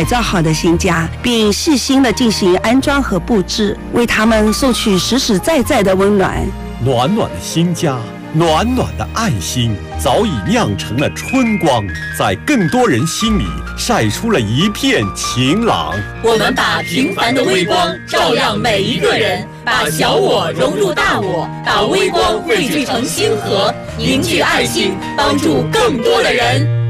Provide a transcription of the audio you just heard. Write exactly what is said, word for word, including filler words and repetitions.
改造好的新家，并细心的进行安装和布置，为他们送去实实在在的温暖。 暖暖的新家，暖暖的爱心，早已酿成了春光，在更多人心里晒出了一片晴朗。 我们把平凡的微光照亮每一个人，把小我融入大我，把微光汇聚成星河，凝聚爱心，帮助更多的人。